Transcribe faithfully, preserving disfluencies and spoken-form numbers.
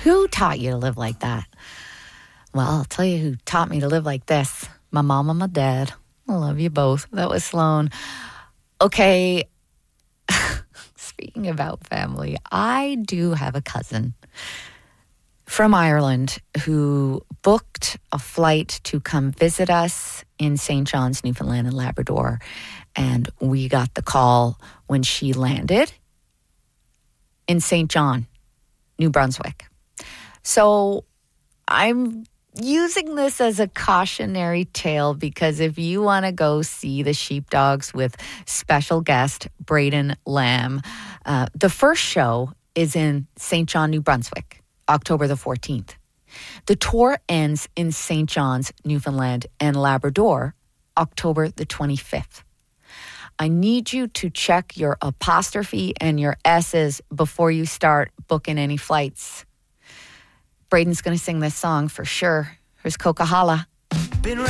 Who taught you to live like that? Well, I'll tell you who taught me to live like this. My mom and my dad. I love you both. That was Sloan. Okay, speaking about family, I do have a cousin from Ireland who booked a flight to come visit us in Saint John's, Newfoundland and Labrador. And we got the call when she landed in Saint John, New Brunswick. So I'm using this as a cautionary tale because if you want to go see the Sheepdogs with special guest Braden Lamb, uh, the first show is in Saint John, New Brunswick, October the fourteenth. The tour ends in Saint John's, Newfoundland and Labrador, October the twenty-fifth. I need you to check your apostrophe and your S's before you start booking any flights. Braden's going to sing this song for sure. Here's Coca-Cola.